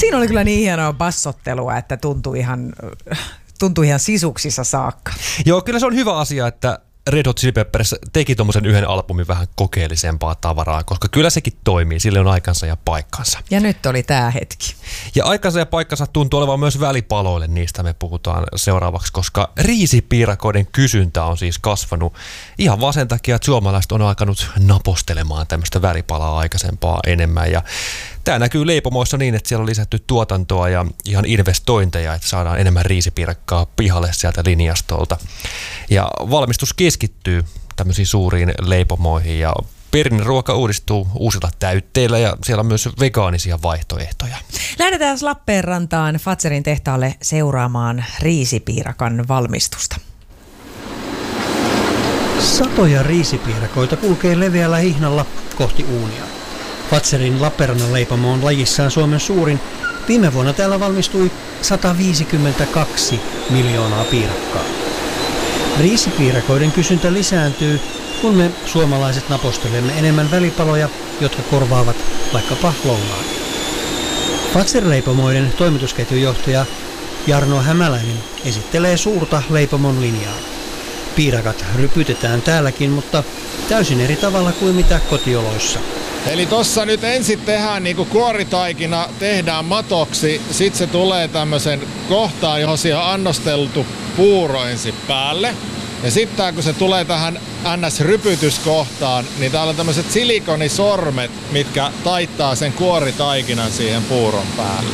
Siinä oli kyllä niin hienoa bassottelua, että tuntui ihan sisuksissa saakka. Joo, kyllä se on hyvä asia, että Red Hot Chili Peppers teki tommosen yhden albumin vähän kokeellisempaa tavaraa, koska kyllä sekin toimii, sille on aikansa ja paikkansa. Ja nyt oli tää hetki. Ja aikansa ja paikkansa tuntuu olevan myös välipaloille, niistä me puhutaan seuraavaksi, koska riisipiirakoiden kysyntä on siis kasvanut ihan vaan sen takia, että suomalaiset on alkanut napostelemaan tämmöistä välipalaa aikaisempaa enemmän. Ja tämä näkyy leipomoissa niin, että siellä on lisätty tuotantoa ja ihan investointeja, että saadaan enemmän riisipiirakkaa pihalle sieltä linjastolta. Ja valmistus keskittyy tämmöisiin suuriin leipomoihin ja perinneruoka uudistuu uusilla täytteillä ja siellä on myös vegaanisia vaihtoehtoja. Lähdetään Lappeenrantaan Fazerin tehtaalle seuraamaan riisipiirakan valmistusta. Satoja riisipiirakoita kulkee leveällä hihnalla kohti uunia. Fazerin Lappeenrannan leipomo on lajissaan Suomen suurin. Viime vuonna täällä valmistui 152 miljoonaa piirakkaa. Riisipiirakoiden kysyntä lisääntyy, kun me suomalaiset napostelemme enemmän välipaloja, jotka korvaavat vaikkapa lounaan. Fazer-leipomoiden toimitusketjujohtaja Jarno Hämäläinen esittelee suurta leipomon linjaa. Piirakat rypytetään täälläkin, mutta täysin eri tavalla kuin mitä kotioloissa. Eli tossa nyt ensin tehdään niinku kuoritaikina, tehdään matoksi, sit se tulee tämmöisen kohtaan, johon siihen on annosteltu puuro ensin päälle. Ja sitten kun se tulee tähän NS-rypytyskohtaan, niin täällä on tämmöiset silikonisormet, mitkä taittaa sen kuoritaikinan siihen puuron päälle.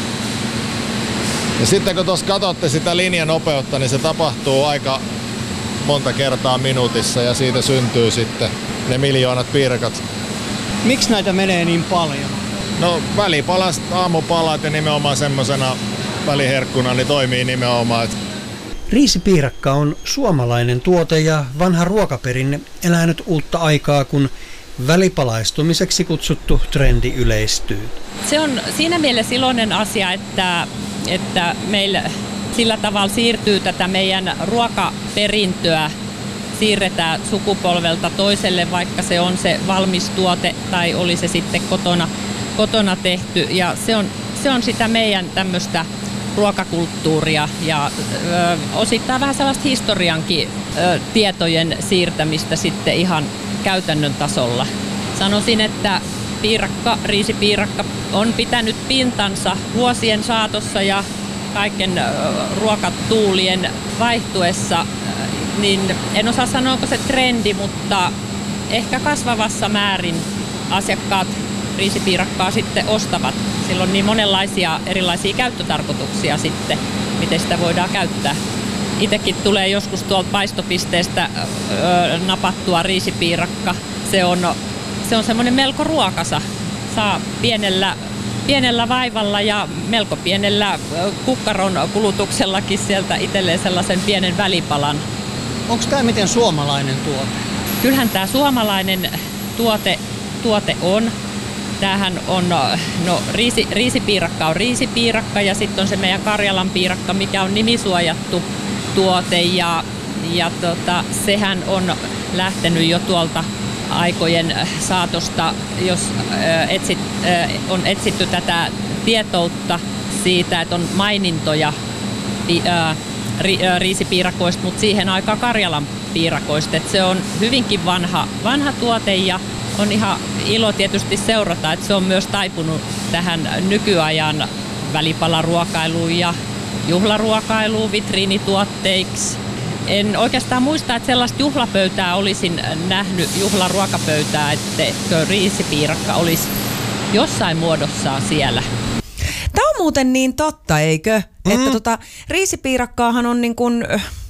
Ja sitten kun tuossa katsotte sitä linjanopeutta, niin se tapahtuu aika monta kertaa minuutissa ja siitä syntyy sitten ne miljoonat piirakat. Miksi näitä menee niin paljon? No välipalat, aamupalat ja nimenomaan semmosena väliherkkuna niin toimii nimenomaan. Riisipiirakka on suomalainen tuote ja vanha ruokaperinne elää nyt uutta aikaa, kun välipalaistumiseksi kutsuttu trendi yleistyy. Se on siinä mielessä iloinen asia, että meillä sillä tavalla siirtyy tätä meidän ruokaperintöä, siirretään sukupolvelta toiselle, vaikka se on se valmis tuote tai oli se sitten kotona tehty. Ja se on sitä meidän tämmöistä ruokakulttuuria ja osittain vähän sellaista historiankin tietojen siirtämistä sitten ihan käytännön tasolla. Sanoisin, että riisipiirakka on pitänyt pintansa vuosien saatossa ja kaiken ruokatuulien vaihtuessa, niin en osaa sanoa, onko se trendi, mutta ehkä kasvavassa määrin asiakkaat riisipiirakkaa sitten ostavat. Sillä on niin monenlaisia erilaisia käyttötarkoituksia sitten, miten sitä voidaan käyttää. Itsekin tulee joskus tuolta paistopisteestä napattua riisipiirakka. Se on semmoinen melko ruokasa. Saa pienellä vaivalla ja melko pienellä kukkaron kulutuksellakin sieltä itselleen sellaisen pienen välipalan. Onko tämä miten suomalainen tuote? Kyllähän tämä suomalainen tuote on. Tämähän on, riisipiirakka on riisipiirakka ja sitten on se meidän Karjalan piirakka, mikä on nimisuojattu tuote ja sehän on lähtenyt jo tuolta aikojen saatosta, jos on etsitty tätä tietoutta siitä, että on mainintoja riisipiirakoista, mutta siihen aikaan Karjalan piirakoista. Että se on hyvinkin vanha tuote ja on ihan ilo tietysti seurata, että se on myös taipunut tähän nykyajan välipalaruokailuun ja juhlaruokailuun, vitriinituotteiksi. En oikeastaan muista, että sellaista juhlapöytää olisin nähnyt, juhlaruokapöytää, että riisipiirakka olisi jossain muodossaan siellä. Tämä on muuten niin totta, eikö? Että riisipiirakkaahan on niin kuin,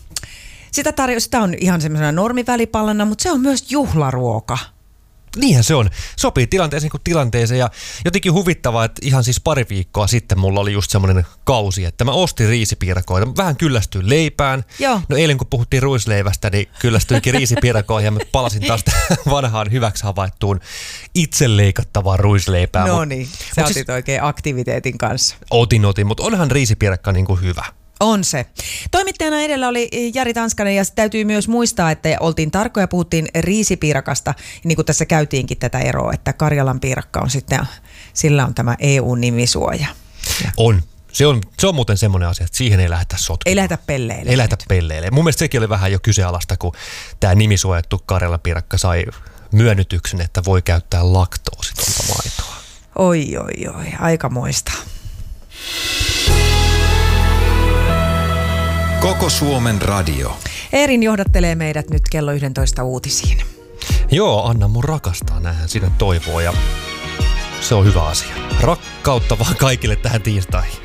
sitä on ihan semmoisena normivälipallana, mutta se on myös juhlaruoka. Niinhän se on. Sopii tilanteeseen kuin tilanteeseen ja jotenkin huvittavaa, että ihan siis pari viikkoa sitten mulla oli just semmoinen kausi, että mä ostin riisipiirakoita. Vähän kyllästyin leipään. Joo. No eilen kun puhuttiin ruisleivästä, niin kyllästyinkin riisipiirakoihin ja mä palasin taas vanhaan hyväksi havaittuun itse leikattavaan ruisleipään. No niin, sä otit oikein aktiviteetin kanssa. Otin, mutta onhan riisipiirakka niin kuin hyvä. On se. Toimittajana edellä oli Jari Tanskanen ja täytyy myös muistaa, että oltiin tarkkoja, puhuttiin riisipiirakasta, niin kuin tässä käytiinkin tätä eroa, että Karjalan piirakka on sitten, sillä on tämä EU-nimisuoja. On. Se on muuten semmoinen asia, että siihen ei lähdetä sotkemaan. Ei lähdetä pelleille. Ei lähdetä pelleille. Mun mielestä sekin oli vähän jo kyseenalaista, kun tämä nimisuojattu karjalapiirakka sai myönnytyksen, että voi käyttää laktoositonta maitoa. Oi, aikamoista. Koko Suomen radio. Eerin johdattelee meidät nyt kello 11 uutisiin. Joo, Anna mun rakastaa, näinhän sinne toivoo ja se on hyvä asia. Rakkautta vaan kaikille tähän tiistaihin.